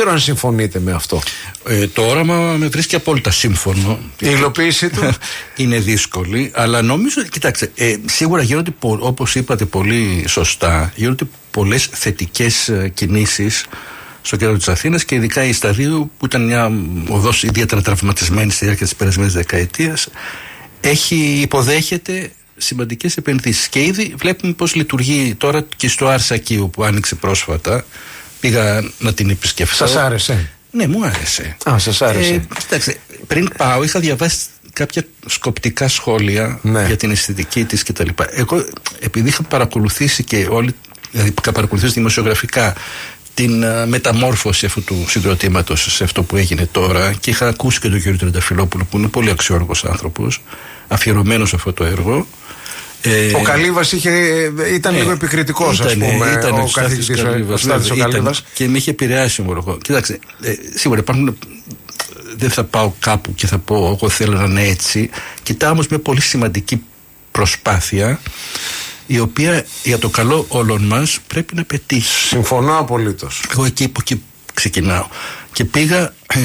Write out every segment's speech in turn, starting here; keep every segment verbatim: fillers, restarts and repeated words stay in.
ξέρω αν συμφωνείτε με αυτό. Ε, το όραμα με βρίσκει απόλυτα σύμφωνο. Η υλοποίηση του είναι δύσκολη, αλλά νομίζω, κοιτάξτε, ε, σίγουρα γίνονται, όπως είπατε πολύ σωστά, γίνονται πολλές θετικές κινήσεις στο κέντρο της Αθήνας και ειδικά η Σταδίου, που ήταν μια οδός ιδιαίτερα τραυματισμένη στη διάρκεια της περασμένης δεκαετίας, έχει, υποδέχεται σημαντικές επενδύσεις και ήδη βλέπουμε πώς λειτουργεί τώρα και στο Αρσακίου που άνοιξε πρόσφατα. Πήγα να την επισκεφθώ. Σας άρεσε? Ναι, μου άρεσε. Α, σας άρεσε. Ε, κοιτάξτε, πριν πάω είχα διαβάσει κάποια σκοπτικά σχόλια, ναι, για την αισθητική της κτλ. Εγώ, επειδή είχα παρακολουθήσει και όλοι, δηλαδή είχα παρακολουθήσει δημοσιογραφικά την uh, μεταμόρφωση αυτού του συγκροτήματος σε αυτό που έγινε τώρα και είχα ακούσει και τον κύριο Τρενταφυλόπουλο που είναι πολύ αξιόλογος άνθρωπος, αφιερωμένος σε αυτό το έργο. Ο Καλύβας είχε, ήταν ναι, λίγο επικριτικός, ας πούμε, ήταν ο καθηγητής ο Στάθης ο Καλύβας. Και με είχε επηρεάσει ομολογώ. Κοιτάξτε, ε, σίγουρα υπάρχουν, δεν θα πάω κάπου και θα πω εγώ θέλω να είναι έτσι. Κοιτάω όμως μια πολύ σημαντική προσπάθεια η οποία για το καλό όλων μας πρέπει να πετύχει. Συμφωνώ απολύτως. Εγώ εκεί, από εκεί ξεκινάω. Και πήγα ε,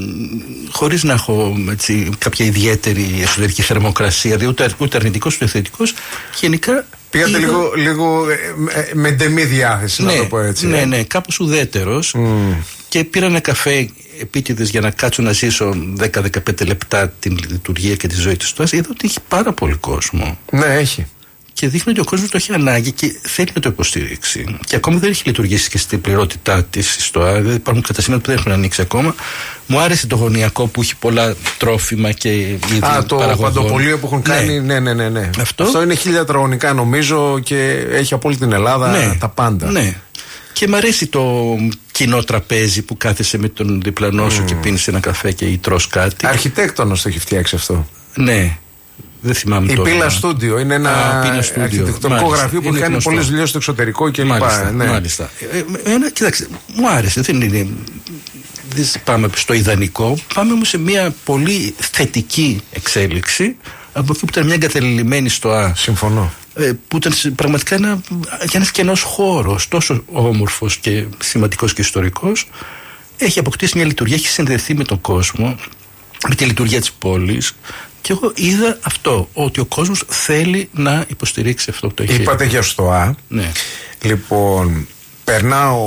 χωρίς να έχω έτσι, κάποια ιδιαίτερη εσωτερική θερμοκρασία, δηλαδή ούτε, ούτε αρνητικός ούτε θετικός. Γενικά. Πήγατε είδα... λίγο, λίγο ε, με ντεμή διάθεση, ναι, να το πω έτσι. Ναι, ναι, κάπως ουδέτερος. Mm. Και πήρα ένα καφέ επίτηδες για να κάτσω να ζήσω δέκα με δεκαπέντε λεπτά την λειτουργία και τη ζωή της ΣΤΟΑ. Είδα ότι έχει πάρα πολύ κόσμο. Ναι, έχει. Και δείχνει ότι ο κόσμος το έχει ανάγκη και θέλει να το υποστηρίξει. Και ακόμα δεν έχει λειτουργήσει και στην πληρότητά της η ΣΤΟΑ. Δηλαδή υπάρχουν καταστήματα που δεν έχουν ανοίξει ακόμα. Μου άρεσε το γωνιακό που έχει πολλά τρόφιμα και είδη. Α, το παραγωγών. παντοπολείο που έχουν κάνει. Ναι, ναι, ναι. ναι. Αυτό... Αυτό είναι χίλια τετραγωνικά νομίζω και έχει από όλη την Ελλάδα, ναι, τα πάντα. Ναι. Και μου αρέσει το κοινό τραπέζι που κάθεσαι με τον διπλανό σου mm. και πίνεις ένα καφέ και ή τρως κάτι. Αρχιτέκτονος το έχει φτιάξει αυτό. Ναι. Δεν θυμάμαι η τώρα. Πύλα Στούντιο είναι ένα Α, αρχιτεκτονικό γραφείο που έχει κάνει πολλές δουλειές στο εξωτερικό και μάλιστα, ναι. μάλιστα. Ε, ένα, κοιτάξτε, μου άρεσε. Δεν είναι. Δεν πάμε στο ιδανικό. Πάμε όμως σε μια πολύ θετική εξέλιξη από εκεί που ήταν μια εγκαταλειμμένη ΣΤΟΑ. Συμφωνώ. Ε, που ήταν πραγματικά ένα, ένας κενός χώρος, τόσο όμορφος και σημαντικός και ιστορικός. Έχει αποκτήσει μια λειτουργία, έχει συνδεθεί με τον κόσμο, με τη λειτουργία της πόλης. Και εγώ είδα αυτό, ότι ο κόσμος θέλει να υποστηρίξει αυτό το εγχείρημα. Είπατε για ΣΤΟΑ. Ναι. Λοιπόν, περνάω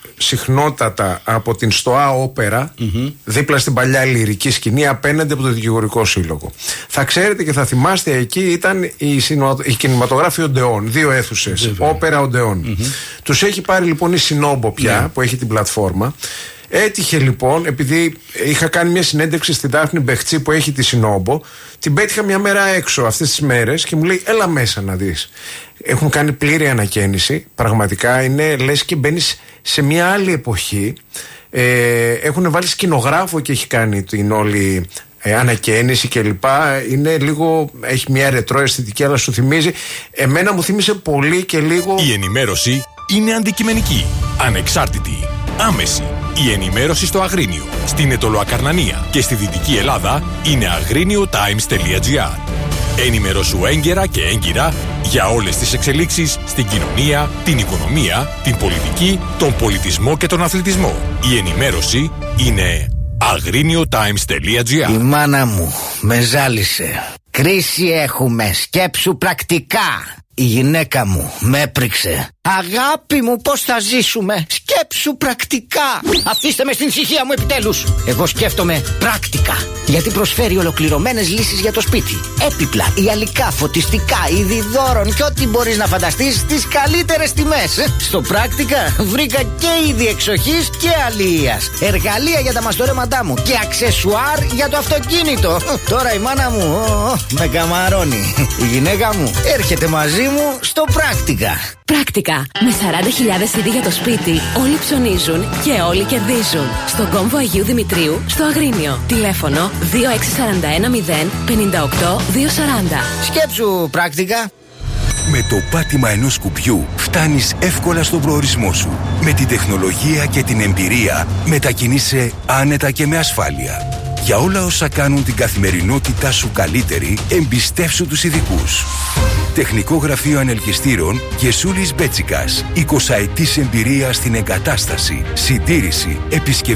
συχνότατα από την ΣΤΟΑ Όπερα, mm-hmm. δίπλα στην παλιά λυρική σκηνή, απέναντι από το Δικηγορικό Σύλλογο. Θα ξέρετε και θα θυμάστε, εκεί ήταν η, συνο... η κινηματογράφη Οντεόν, δύο αίθουσες, Όπερα Οντεόν. Mm-hmm. Τους έχει πάρει λοιπόν η Συνόμπο πια, yeah. που έχει την πλατφόρμα. Έτυχε λοιπόν, επειδή είχα κάνει μια συνέντευξη στη Δάφνη Μπεχτσή που έχει τη Συνόμπο, την πέτυχα μια μέρα έξω αυτές τις μέρες και μου λέει έλα μέσα να δεις. Έχουν κάνει πλήρη ανακαίνιση, πραγματικά είναι λες και μπαίνεις σε μια άλλη εποχή. ε, Έχουν βάλει σκηνογράφο και έχει κάνει την όλη ε, ανακαίνιση και λοιπά. Είναι λίγο, έχει μια ρετρό αισθητική, αλλά σου θυμίζει, εμένα μου θύμισε πολύ και λίγο. Η ενημέρωση είναι αντικειμενική, ανεξάρτητη, άμεση. Η ενημέρωση στο Αγρίνιο, στην Αιτωλοακαρνανία και στη Δυτική Ελλάδα είναι αγρίνιο τάιμς τελεία τζι άρ. Ενημερώσου έγκαιρα και έγκυρα για όλες τις εξελίξεις στην κοινωνία, την οικονομία, την πολιτική, τον πολιτισμό και τον αθλητισμό. Η ενημέρωση είναι αγρίνιο τάιμς τελεία τζι άρ. Η μάνα μου με ζάλισε. Κρίση έχουμε, σκέψου πρακτικά. Η γυναίκα μου με έπριξε. Αγάπη μου, πώς θα ζήσουμε? Σκέψου πρακτικά. Αφήστε με στην ησυχία μου επιτέλους. Εγώ σκέφτομαι πράκτικα, γιατί προσφέρει ολοκληρωμένες λύσεις για το σπίτι. Έπιπλα, ιαλικά, φωτιστικά, είδη δώρων και ό,τι μπορείς να φανταστείς στις καλύτερες τιμές. Στο πράκτικα βρήκα και είδη εξοχής και αλίας, εργαλεία για τα μαστορέματά μου και αξεσουάρ για το αυτοκίνητο. Τώρα η μάνα μου ο, με καμαρώνει. Η γυναίκα μου έρχεται μαζί μου στο πράκτικα. Πράκτικα. Με σαράντα χιλιάδες σι ντι για το σπίτι, όλοι ψωνίζουν και όλοι κερδίζουν. Στον κόμβο Αγίου Δημητρίου, στο Αγρίνιο. Τηλέφωνο δύο έξι τέσσερα ένα μηδέν πέντε οκτώ δύο σαράντα. Σκέψου πράκτικα. Με το πάτημα ενός σκουπιού φτάνεις εύκολα στον προορισμό σου. Με την τεχνολογία και την εμπειρία μετακινείσαι άνετα και με ασφάλεια. Για όλα όσα κάνουν την καθημερινότητά σου καλύτερη, εμπιστεύσου τους ειδικούς. Τεχνικό Γραφείο Ανελκυστήρων Γεσούλης Μπέτσικας. εικοσαετής εμπειρία στην εγκατάσταση, συντήρηση, επισκευή